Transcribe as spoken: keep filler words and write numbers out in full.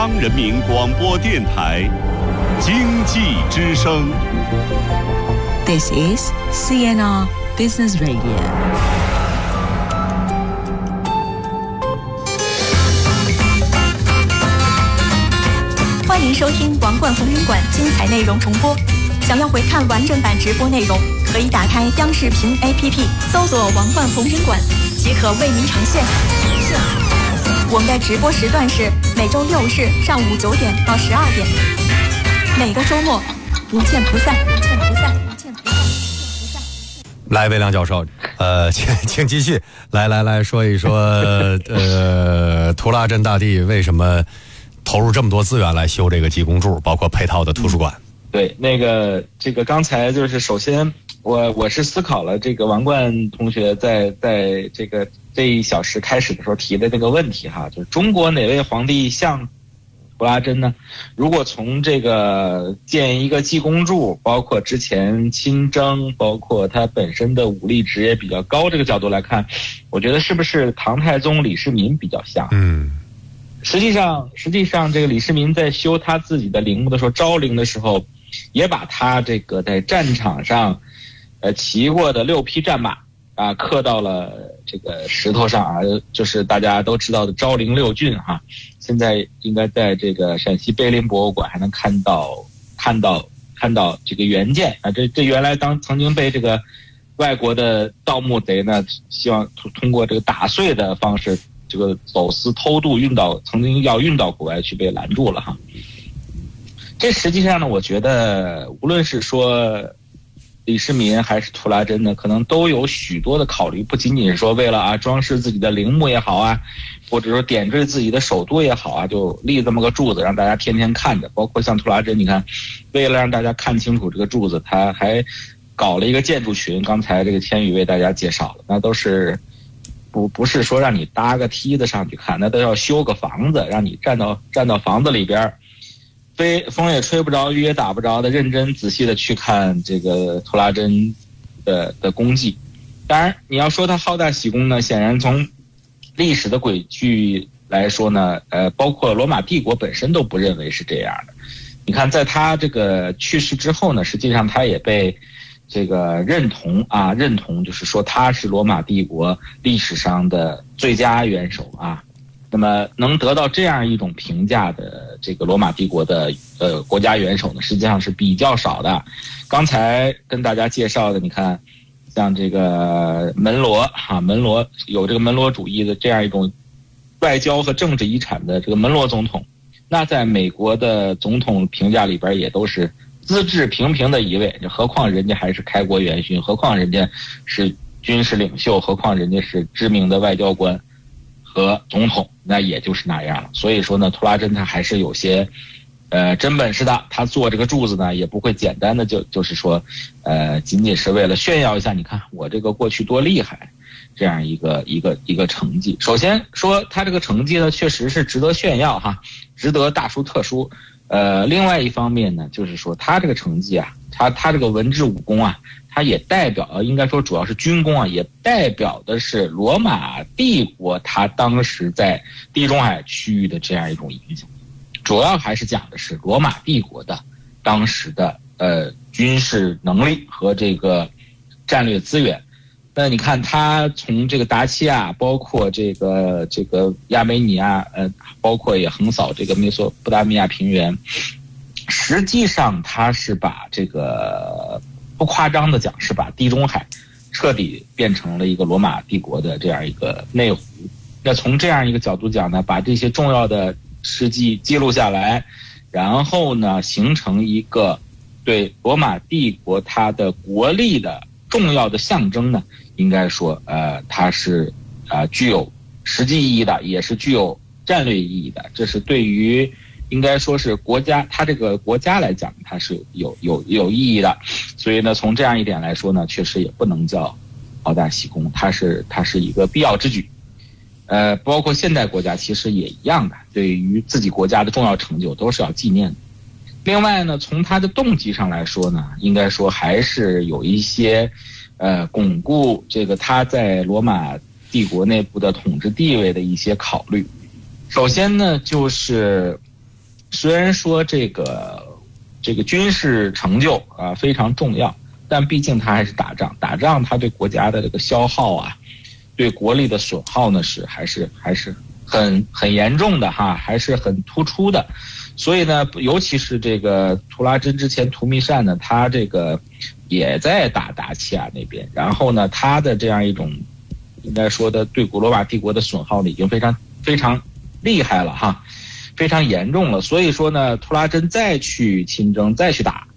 中央人民广播电台经济之声。 This is C N R Business Radio。 欢迎收听王冠红云馆精彩内容重播。想要回看完整版直播内容，可以打开央视频 A P P， 搜索王冠红云馆，即可为您呈现。我们的直播时段是每周六日上午九点到十二点，每个周末不见不散，不见不散，不见不散。 来，魏亮教授，呃，请请继续，来来来说一说，呃，图拉真大帝为什么投入这么多资源来修这个济公柱，包括配套的图书馆？ 嗯、对，那个这个刚才就是首先我我是思考了这个王冠同学在在这个这一小时开始的时候提的那个问题哈，就是中国哪位皇帝像图拉真呢？如果从这个建一个济公柱，包括之前亲征，包括他本身的武力值也比较高这个角度来看，我觉得是不是唐太宗李世民比较像？嗯。实际上，实际上，这个李世民在修他自己的陵墓的时候，昭陵的时候，也把他这个在战场上，呃，骑过的六匹战马啊，刻到了这个石头上啊，就是大家都知道的昭陵六骏哈、啊。现在应该在这个陕西碑林博物馆还能看到看到看到这个原件啊，这这原来当曾经被这个外国的盗墓贼呢，希望通过这个打碎的方式。这个走私偷渡运到曾经要运到国外去被拦住了哈，这实际上呢，我觉得无论是说李世民还是图拉真呢，可能都有许多的考虑，不仅仅是说为了啊装饰自己的陵墓也好啊，或者说点缀自己的首都也好啊，就立这么个柱子让大家天天看着。包括像图拉真，你看，为了让大家看清楚这个柱子，他还搞了一个建筑群，刚才这个千羽为大家介绍了，那都是。不不是说让你搭个梯子上去看，那都要修个房子，让你站到站到房子里边，非风也吹不着，雨也打不着的，认真仔细的去看这个图拉真的的功绩。当然，你要说他好大喜功呢，显然从历史的轨迹来说呢，呃，包括罗马帝国本身都不认为是这样的。你看，在他这个去世之后呢，实际上他也被。这个认同啊，认同就是说他是罗马帝国历史上的最佳元首啊。那么能得到这样一种评价的这个罗马帝国的呃国家元首呢，实际上是比较少的。刚才跟大家介绍的，你看，像这个门罗啊，门罗有这个门罗主义的这样一种外交和政治遗产的这个门罗总统，那在美国的总统评价里边也都是。资质平平的一位，何况人家还是开国元勋，何况人家是军事领袖，何况人家是知名的外交官和总统，那也就是那样了。所以说呢，图拉真他还是有些呃真本事的。他做这个柱子呢，也不会简单的就就是说，呃，仅仅是为了炫耀一下，你看我这个过去多厉害，这样一个一个一个成绩。首先说他这个成绩呢，确实是值得炫耀哈，值得大书特书。呃，另外一方面呢，就是说他这个成绩啊，他他这个文治武功啊，他也代表，应该说主要是军功啊，也代表的是罗马帝国他当时在地中海区域的这样一种影响。主要还是讲的是罗马帝国的当时的呃军事能力和这个战略资源。那你看他从这个达契亚，包括这个这个亚美尼亚，呃，包括也横扫这个美索不达米亚平原，实际上他是把这个不夸张的讲，是把地中海彻底变成了一个罗马帝国的这样一个内湖。那从这样一个角度讲呢，把这些重要的事迹记录下来，然后呢，形成一个对罗马帝国它的国力的重要的象征呢。应该说，呃，它是呃具有实际意义的，也是具有战略意义的。这是对于应该说是国家，它这个国家来讲，它是有有有意义的。所以呢，从这样一点来说呢，确实也不能叫好大喜功，它是它是一个必要之举。呃，包括现代国家其实也一样的，对于自己国家的重要成就都是要纪念的。另外呢，从它的动机上来说呢，应该说还是有一些。呃，巩固这个他在罗马帝国内部的统治地位的一些考虑。首先呢，就是虽然说这个这个军事成就啊非常重要，但毕竟他还是打仗，打仗他对国家的这个消耗啊，对国力的损耗呢是还是还是很很严重的哈，还是很突出的。所以呢，尤其是这个图拉真之前图密善呢，他这个也在打达契亚那边，然后呢，他的这样一种应该说的对古罗马帝国的损耗呢已经非常非常厉害了哈，非常严重了。所以说呢，图拉真再去亲征再去打，